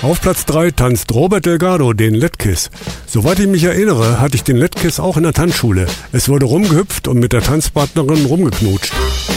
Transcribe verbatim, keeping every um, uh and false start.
Auf Platz drei tanzt Robert Delgado den Let-Kiss. Soweit ich mich erinnere, hatte ich den Let-Kiss auch in der Tanzschule. Es wurde rumgehüpft und mit der Tanzpartnerin rumgeknutscht.